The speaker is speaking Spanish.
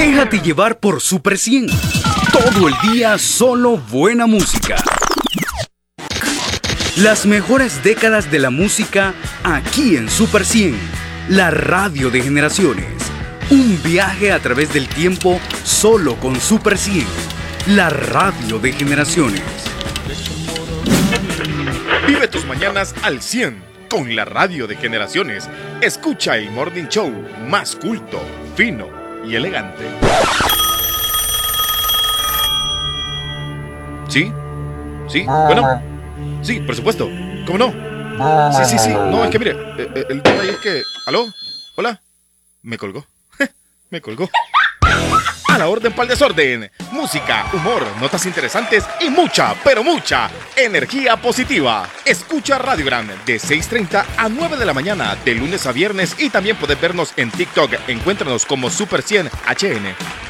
Déjate llevar por Super 100. Todo el día solo buena música. Las mejores décadas de la música aquí en Super 100, la radio de generaciones. Un viaje a través del tiempo solo con Super 100, la radio de generaciones. Vive tus mañanas al 100 con la radio de generaciones. Escucha el Morning Show más culto, fino y elegante. ¿Sí? ¿Sí? Bueno. Sí, por supuesto. ¿Cómo no? Sí. No, es que mire, el detalle es que... ¿Aló? ¿Hola? Me colgó. Me colgó. A la orden pa'l desorden. Música, humor, notas interesantes y mucha, pero mucha energía positiva. Escucha Radio Gran de 6:30 a 9 de la mañana, de lunes a viernes, y también puedes vernos en TikTok. Encuéntranos como Super 100 HN.